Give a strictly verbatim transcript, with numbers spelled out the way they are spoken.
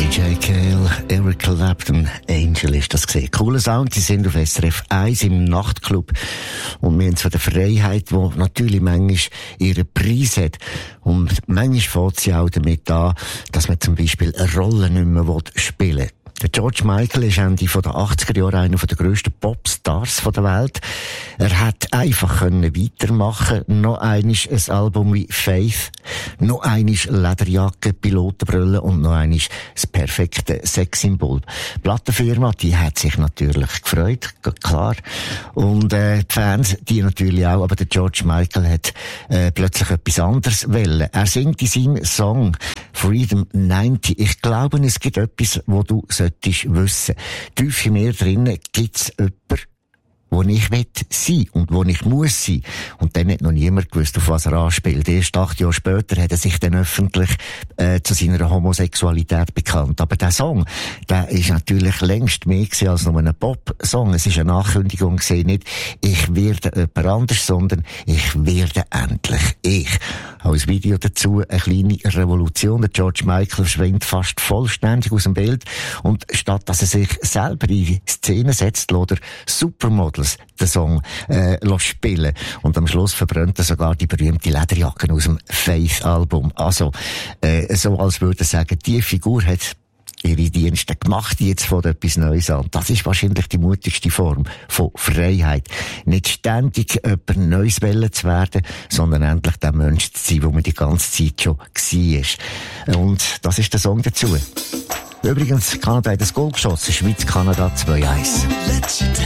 J Cale, Eric Clapton, Angel ist das gesehen. Cooler Sound, die sind auf S R F eins im Nachtclub. Und wir haben zwar die Freiheit, die natürlich manchmal ihren Preis hat. Und manchmal fängt sie auch damit an, dass man zum Beispiel eine Rolle nicht mehr spielen will. Der George Michael ist Ende der achtziger Jahre einer der grössten Popstars der Welt. Er hat einfach können weitermachen. Noch einmal ein Album wie Faith. Noch einmal Lederjacke, Pilotenbrille und noch einmal das perfekte Sexsymbol. Die Plattenfirma, die hat sich natürlich gefreut, klar. Und äh, die Fans, die natürlich auch. Aber der George Michael hat äh, plötzlich etwas anderes wollen. Er singt in seinem Song Freedom neunzig. Ich glaube, es gibt etwas, wo du solltest wissen. Tief in mir drinnen gibt's jemanden, wo ich will sein und wo ich muss sein. Und dann hat noch niemand gewusst, auf was er anspielt. Erst acht Jahre später hat er sich dann öffentlich äh, zu seiner Homosexualität bekannt. Aber der Song, der ist natürlich längst mehr gewesen als nur ein Pop-Song. Es ist eine Nachkündigung gewesen, nicht ich werde jemand anders, sondern ich werde endlich ich. Als Video dazu eine kleine Revolution. Der George Michael verschwindet fast vollständig aus dem Bild. Und statt dass er sich selber in Szene setzt, lässt er Supermodels den Song äh, spielen. Und am Schluss verbrennt er sogar die berühmte Lederjacke aus dem Faith-Album. Also, äh, so als würde er sagen, die Figur hat ihre Dienste gemacht, jetzt fängt etwas Neues an. Das ist wahrscheinlich die mutigste Form von Freiheit. Nicht ständig jemand Neues wollen zu werden, sondern endlich der Mensch zu sein, wo man die ganze Zeit schon war. Und das ist der Song dazu. Übrigens, Kanada hat das Goal geschossen, Schweiz, Kanada zwei eins.